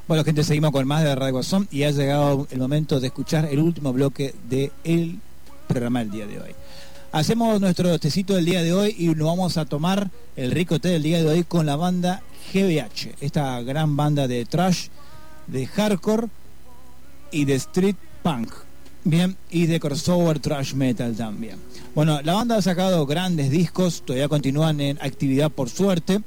Bueno, gente, seguimos con más de Radio Son y ha llegado el momento de escuchar el último bloque del programa del día de hoy. Hacemos nuestro tecito del día de hoy y nos vamos a tomar el rico té del día de hoy con la banda GBH, esta gran banda de thrash, de hardcore y de street punk, bien, y de crossover thrash metal también. Bueno, la banda ha sacado grandes discos, todavía continúan en actividad por suerte,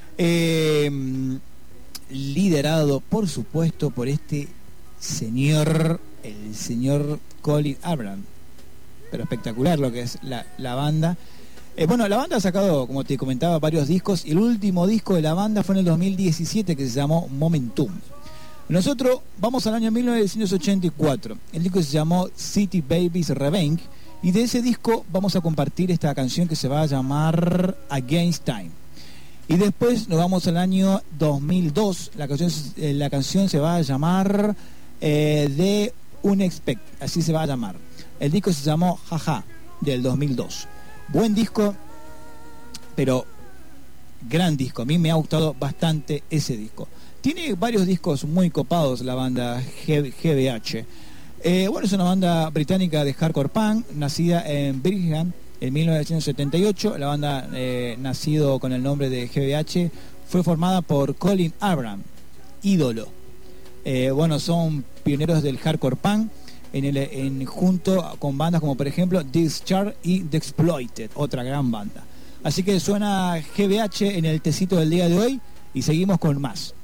liderado por supuesto por este señor, el señor Colin Abraham. Pero espectacular lo que es la banda. Bueno, la banda ha sacado, como te comentaba, varios discos y el último disco de la banda fue en el 2017 que se llamó Momentum. Nosotros vamos al año 1984. El disco se llamó City Babies Revenge y de ese disco vamos a compartir esta canción que se va a llamar Against Time. Y después nos vamos al año 2002. La canción se va a llamar The Unexpected, así se va a llamar. El disco se llamó Jaja, del 2002. Buen disco, pero gran disco. A mí me ha gustado bastante ese disco. Tiene varios discos muy copados la banda GBH. Bueno, es una banda británica de hardcore punk, nacida en Birmingham en 1978. La banda, nacido con el nombre de GBH, fue formada por Colin Abraham, ídolo. Bueno, son pioneros del hardcore punk, junto con bandas como por ejemplo Discharge y The Exploited, otra gran banda. Así que suena GBH en el tecito del día de hoy y seguimos con más.